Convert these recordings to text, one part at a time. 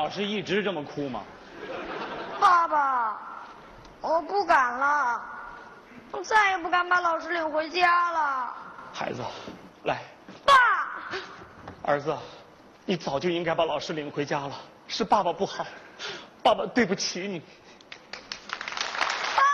老师一直这么哭吗？ 爸爸，我不敢了，我再也不敢把老师领回家了。 孩子，来， 爸， 儿子，你早就应该把老师领回家了，是爸爸不好，爸爸对不起你。 爸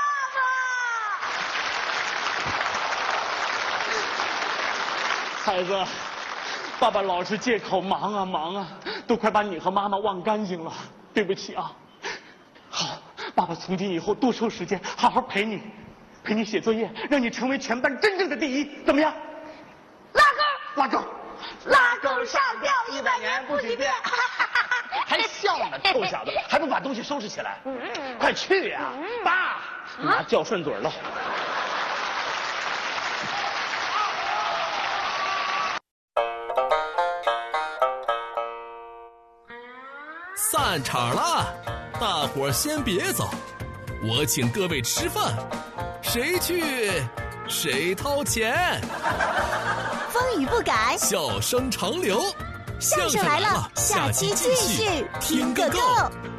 爸， 孩子，爸爸老是借口忙啊忙啊，都快把你和妈妈忘干净了，对不起啊。好，爸爸从今以后多抽时间，好好陪你写作业，让你成为全班真正的第一，怎么样？ 拉钩， 拉钩， 拉钩上吊100年不许变。 还笑呢，臭小子，还不把东西收拾起来？快去呀！爸，你妈叫顺嘴了。 散场了，大伙儿先别走，我请各位吃饭，谁去谁掏钱。 风雨不改， 笑声长流， 相声来了，下期继续听个够。